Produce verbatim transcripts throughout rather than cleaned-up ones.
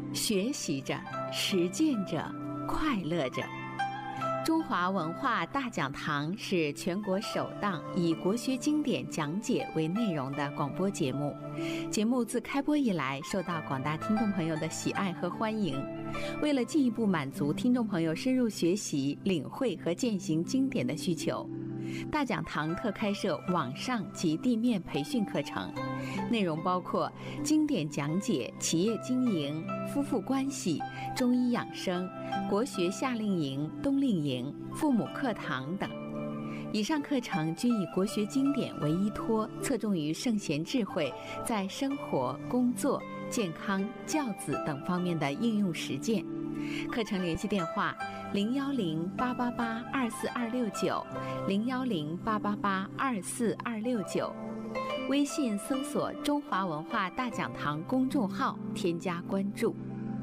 学习着，实践着，快乐着。中华文化大讲堂是全国首档以国学经典讲解为内容的广播节目。节目自开播以来，受到广大听众朋友的喜爱和欢迎。为了进一步满足听众朋友深入学习、领会和践行经典的需求，大讲堂特开设网上及地面培训课程，内容包括经典讲解、企业经营、夫妇关系、中医养生、国学夏令营、冬令营、父母课堂等。以上课程均以国学经典为依托，侧重于圣贤智慧在生活、工作、健康、教子等方面的应用实践。课程联系电话：零幺零八八八二四二六九，零幺零八八八二四二六九。微信搜索“中华文化大讲堂”公众号，添加关注。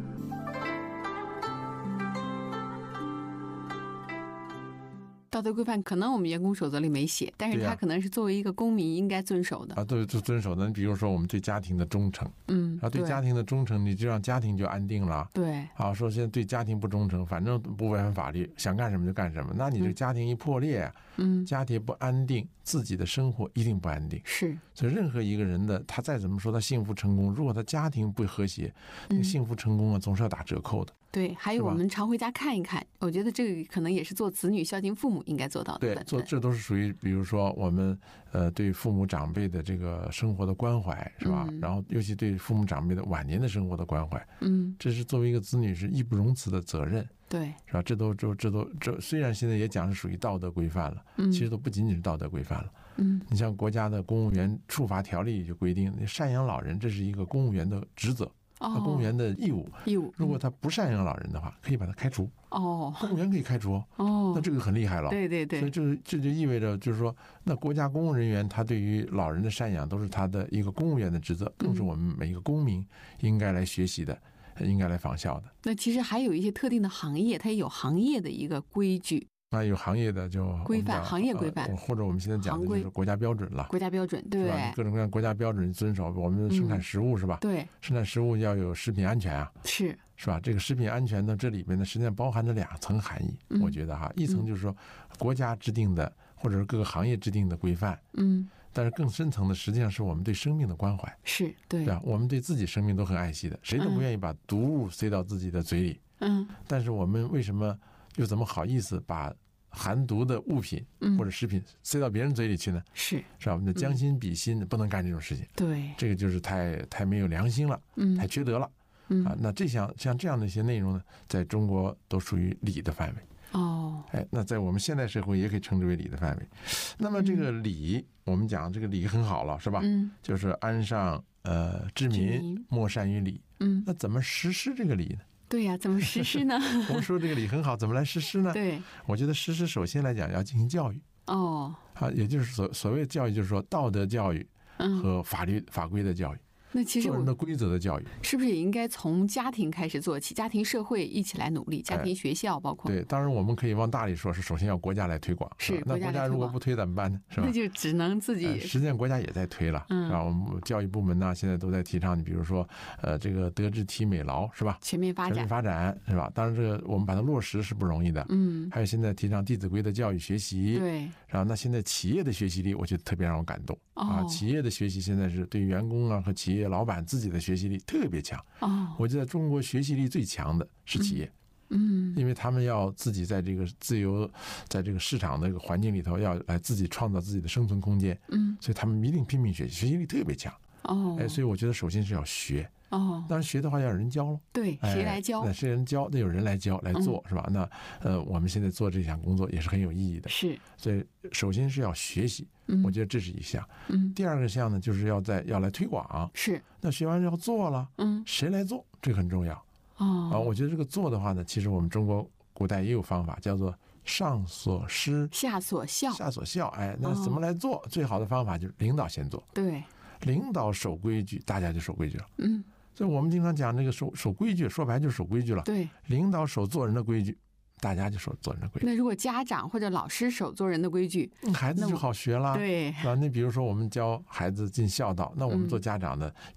道德规范可能我们员工守则里没写，但是它可能是作为一个公民应该遵守的啊，对，就遵守的。你比如说我们对家庭的忠诚， 嗯， 啊，对家庭的忠诚，你就让家庭就安定了。 对， 啊，说现在对家庭不忠诚，反正不违反法律，想干什么就干什么，那你这个家庭一破裂，嗯，家庭不安定，自己的生活一定不安定。 是， 所以任何一个人的他再怎么说他幸福成功，如果他家庭不和谐，那个幸福成功啊总是要打折扣的。 对，还有我们常回家看一看，我觉得这个可能也是做子女孝敬父母应该做到的。 对，做这都是属于比如说我们呃对父母长辈的这个生活的关怀，是吧？嗯、然后尤其对父母长辈的晚年的生活的关怀，嗯，这是作为一个子女是义不容辞的责任。 对， 是吧？这都这这都这虽然现在也讲是属于道德规范了，嗯，其实都不仅仅是道德规范了。嗯，你像国家的公务员处罚条例就规定，赡养老人这是一个公务员的职责。哦，公务员的义务， 义务。 如果他不赡养老人的话，可以把他开除。哦，公务员可以开除。哦，那这个很厉害了。 对对对。 所以这这就意味着，就是说，那国家公务人员他对于老人的赡养都是他的一个公务员的职责，更是我们每一个公民应该来学习的，应该来仿效的。 那其实还有一些特定的行业，它也有行业的一个规矩。 那有行业的就规范，行业规范、 呃，或者我们现在讲的就是国家标准了。 国家标准，对， 是吧？各种各样国家标准遵守。我们生产食物、嗯、是吧？ 对， 生产食物要有食品安全啊， 是是吧？这个食品安全呢，这里面呢实际上包含着两层含义。嗯、我觉得哈，一层就是说国家制定的，或者是各个行业制定的规范，嗯，但是更深层的实际上是我们对生命的关怀， 是对， 对吧？我们对自己生命都很爱惜的，谁都不愿意把毒物塞到自己的嘴里，嗯，但是我们为什么又怎么好意思把含毒的物品或者食品塞到别人嘴里去呢？ 是是吧？我们的将心比心，不能干这种事情。 对， 这个就是太太没有良心了，嗯，太缺德了，嗯啊。那这项像这样的一些内容呢，在中国都属于礼的范围。哦，哎，那在我们现代社会也可以称之为礼的范围。那么这个礼，我们讲这个礼很好了，是吧？嗯，就是安上呃治民，莫善于礼。嗯，那怎么实施这个礼呢？ 对呀、啊，怎么实施呢？ 我们说这个礼很好，怎么来实施呢？ 对， 我觉得实施首先来讲要进行教育。哦，啊，也就是所所谓教育，就是说道德教育和法律、嗯、法规的教育。 那其实做人的规则的教育， 是不是也应该从家庭开始做起？家庭、社会一起来努力，家庭、学校包括、 哎、对，当然我们可以往大里说，是首先要国家来推广。 是， 那国家如果不推怎么办呢？是吧？ 那就只能自己。 呃、实际上国家也在推了，嗯，是吧？我们教育部门呢，现在都在提倡，你比如说，呃，这个德智体美劳，是吧？ 全面发展， 全面发展，是吧？当然，这个我们把它落实是不容易的，嗯。还有现在提倡《弟子规》的教育学习， 对。 然后，那现在企业的学习力，我觉得特别让我感动、哦、啊！企业的学习现在是对员工啊和企业老板自己的学习力特别强哦，我觉得中国学习力最强的是企业，嗯，因为他们要自己在这个自由，在这个市场的这个环境里头，要来自己创造自己的生存空间，嗯，所以他们一定拼命学习，学习力特别强哦，哎，所以我觉得首先是要学哦，当然学的话要有人教咯， 对，谁来教？ 那谁人教？那有人来教来做、嗯、是吧？那呃，我们现在做这项工作也是很有意义的， 是，所以首先是要学习。嗯，我觉得这是一项。嗯，第二个项呢，就是要在要来推广。 是， 那学完要做了，嗯，谁来做？这个很重要。哦，啊，我觉得这个做的话呢，其实我们中国古代也有方法，叫做上所施， 下所效。 下所效，哎，那怎么来做？哦、最好的方法就是领导先做。 对， 领导守规矩，大家就守规矩了。嗯，所以我们经常讲那个守守规矩，说白就是守规矩了。 对， 领导守做人的规矩。大家就守做人的规矩。 那如果家长或者老师守做人的规矩， 孩子就好学啦。 对， 啊，那比如说我们教孩子尽孝道，那我们做家长的